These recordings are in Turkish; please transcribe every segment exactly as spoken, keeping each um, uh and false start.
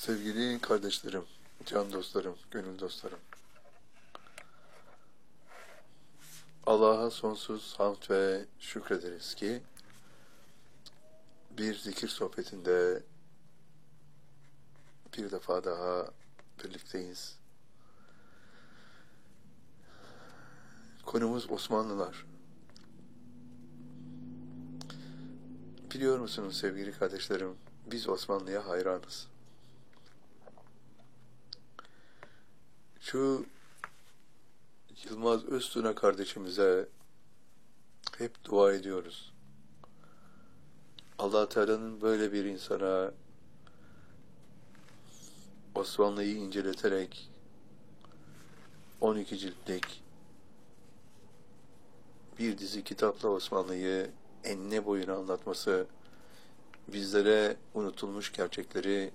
Sevgili kardeşlerim, can dostlarım, gönül dostlarım. Allah'a sonsuz hamd ve şükrederiz ki bir zikir sohbetinde bir defa daha birlikteyiz. Konumuz Osmanlılar. Biliyor musunuz sevgili kardeşlerim, biz Osmanlı'ya hayranız. Şu Yılmaz Öztuna kardeşimize hep dua ediyoruz. Allah Teala'nın böyle bir insana Osmanlı'yı inceleterek on iki ciltlik bir dizi kitapla Osmanlı'yı enine boyuna anlatması, bizlere unutulmuş gerçekleri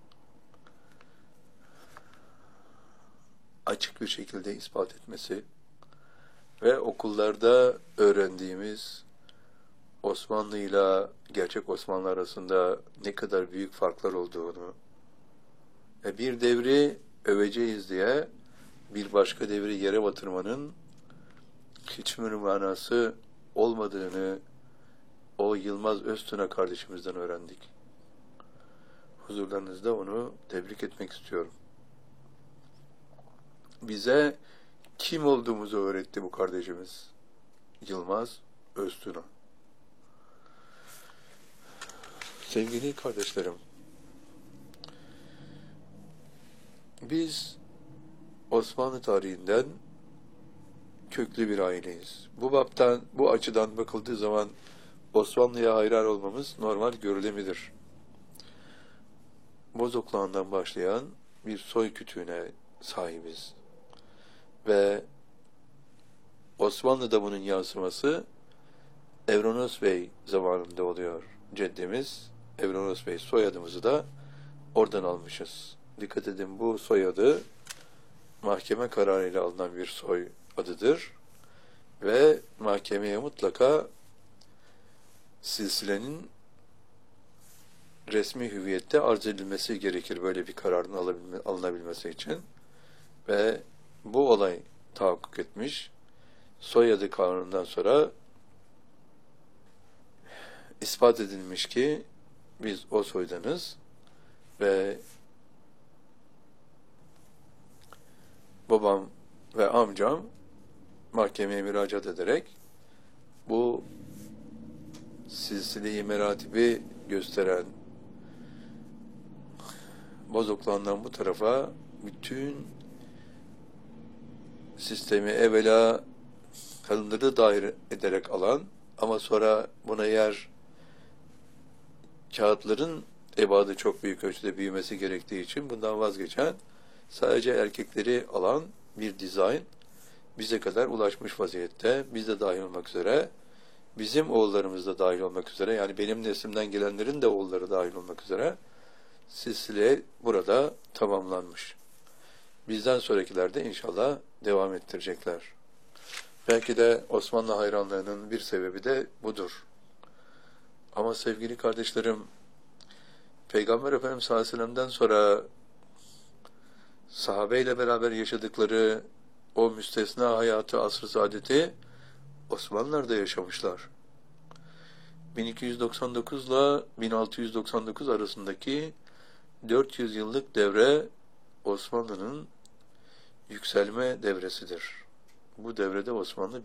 açık bir şekilde ispat etmesi ve okullarda öğrendiğimiz Osmanlı ile gerçek Osmanlı arasında ne kadar büyük farklar olduğunu ve bir devri öveceğiz diye bir başka devri yere batırmanın hiçbir manası olmadığını o Yılmaz Öztuna kardeşimizden öğrendik. Huzurlarınızda onu tebrik etmek istiyorum. Bize kim olduğumuzu öğretti bu kardeşimiz. Yılmaz Öztuna. Sevgili kardeşlerim, biz Osmanlı tarihinden köklü bir aileyiz. Bu baptan, bu açıdan bakıldığı zaman Osmanlı'ya hayran olmamız normal görülemidir. Bozokluğundan başlayan bir soy kütüğüne sahibiz. Ve Osmanlı'da bunun yansıması Evronos Bey zamanında oluyor. Ceddemiz Evronos Bey, soyadımızı da oradan almışız. Dikkat edin, bu soyadı mahkeme kararıyla alınan bir soy adıdır. Ve mahkemeye mutlaka silsilenin resmi hüviyette arz edilmesi gerekir böyle bir kararın alabilme, alınabilmesi için. Ve bu olay tahakkuk etmiş. Soyadı kanunundan sonra ispat edilmiş ki biz o soydanız ve babam ve amcam mahkemeye müracaat ederek bu silsile-i meratibi gösteren Bozokluğundan bu tarafa bütün sistemi evvela kadınları dahil ederek alan ama sonra buna yer kağıtların ebadı çok büyük ölçüde büyümesi gerektiği için bundan vazgeçen, sadece erkekleri alan bir dizayn bize kadar ulaşmış vaziyette. Biz de dahil olmak üzere, bizim oğullarımız da dahil olmak üzere, yani benim neslimden gelenlerin de oğulları dahil olmak üzere silsile burada tamamlanmış. Bizden sonrakiler de inşallah devam ettirecekler. Belki de Osmanlı hayranlığının bir sebebi de budur. Ama sevgili kardeşlerim, Peygamber Efendimiz sallallahu aleyhi ve sellem'den sonra sahabeyle beraber yaşadıkları o müstesna hayatı, asr-ı saadeti Osmanlılar da yaşamışlar. bin iki yüz doksan dokuz ile bin altı yüz doksan dokuz arasındaki dört yüz yıllık devre Osmanlı'nın yükselme devresidir. Bu devrede Osmanlı